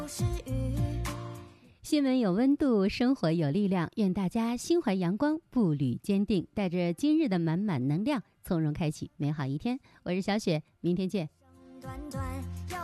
新闻有温度，生活有力量，愿大家心怀阳光，步履坚定，带着今日的满满能量，从容开启美好一天。我是小雪，明天见。短短